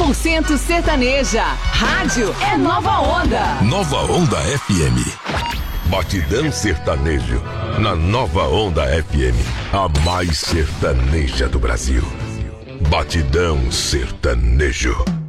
100% sertaneja. Rádio é Nova Onda. Nova Onda FM. Batidão sertanejo. Na Nova Onda FM. A mais sertaneja do Brasil. Batidão sertanejo.